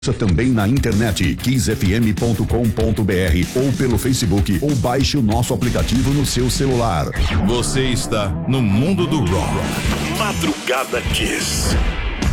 Também na internet kissfm.com.br ou pelo Facebook ou baixe o nosso aplicativo no seu celular. Você está no mundo do rock. Madrugada Kiss.